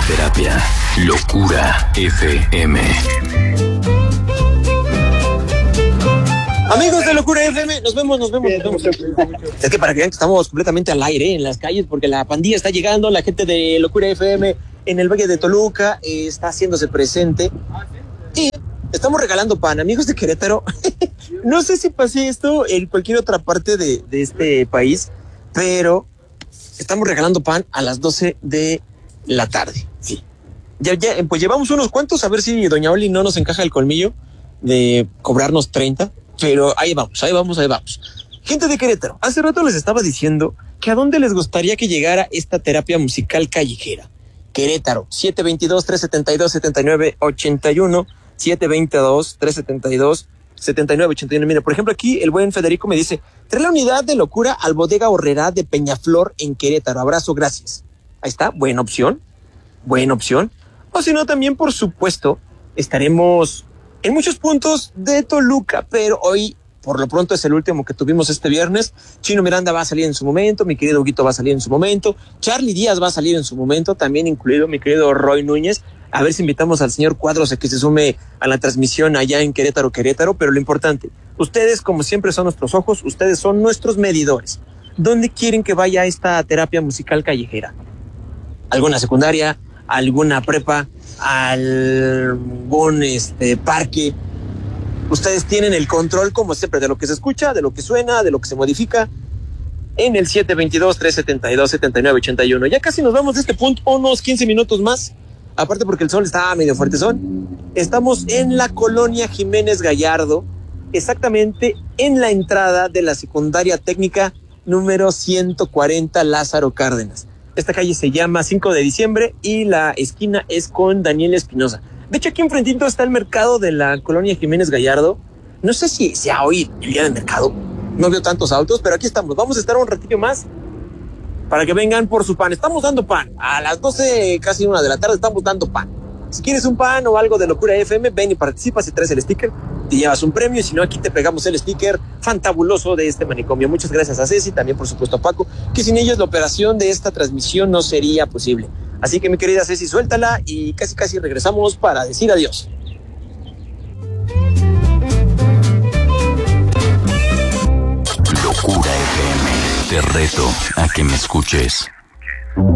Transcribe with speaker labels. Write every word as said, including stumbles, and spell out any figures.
Speaker 1: terapia. Locura F M.
Speaker 2: Amigos de Locura F M, nos vemos, nos vemos, nos vemos. Es que para que vean que estamos completamente al aire en las calles, porque la pandilla está llegando, la gente de Locura F M en el Valle de Toluca eh, está haciéndose presente. Y estamos regalando pan, amigos de Querétaro. No sé si pasé esto en cualquier otra parte de, de este país, pero estamos regalando pan a las doce de la tarde. Sí. Ya, ya, pues llevamos unos cuantos, a ver si doña Oli no nos encaja el colmillo de cobrarnos treinta. Pero ahí vamos, ahí vamos, ahí vamos. Gente de Querétaro, hace rato les estaba diciendo que a dónde les gustaría que llegara esta terapia musical callejera. Querétaro, siete dos dos, tres siete dos, siete nueve ocho uno, siete dos dos, tres siete dos, siete nueve ocho uno. Mira, por ejemplo, aquí el buen Federico me dice, trae la unidad de Locura al Bodega Horrera de Peñaflor en Querétaro. Abrazo, gracias. Ahí está, buena opción, buena opción. O si no, también, por supuesto, estaremos en muchos puntos de Toluca, pero hoy, por lo pronto, es el último que tuvimos este viernes. Chino Miranda va a salir en su momento, mi querido Huguito va a salir en su momento, Charlie Díaz va a salir en su momento, también incluido mi querido Roy Núñez. A ver si invitamos al señor Cuadros a que se sume a la transmisión allá en Querétaro, Querétaro, pero lo importante, ustedes, como siempre, son nuestros ojos, ustedes son nuestros medidores. ¿Dónde quieren que vaya esta terapia musical callejera? ¿Alguna secundaria? ¿Alguna prepa? ¿Algún este, parque? Ustedes tienen el control, como siempre, de lo que se escucha, de lo que suena, de lo que se modifica en el siete dos dos, tres siete dos, siete nueve ocho uno. Ya casi nos vamos de este punto, unos quince minutos más, aparte porque el sol está medio fuertezón. Estamos en la colonia Jiménez Gallardo, exactamente en la entrada de la secundaria técnica número ciento cuarenta Lázaro Cárdenas. Esta calle se llama cinco de diciembre y la esquina es con Daniel Espinosa. De hecho, aquí enfrentito está el mercado de la colonia Jiménez Gallardo. No sé si sea hoy el día del mercado. No veo tantos autos, pero aquí estamos. Vamos a estar un ratillo más para que vengan por su pan. Estamos dando pan. A las doce, casi una de la tarde, estamos dando pan. Si quieres un pan o algo de Locura F M, ven y participa. Si traes el sticker, te llevas un premio. Y si no, aquí te pegamos el sticker fantabuloso de este manicomio. Muchas gracias a Ceci, también por supuesto a Paco, que sin ellos la operación de esta transmisión no sería posible. Así que, mi querida Ceci, suéltala y casi casi regresamos para decir adiós.
Speaker 1: Locura F M. Te reto a que me escuches.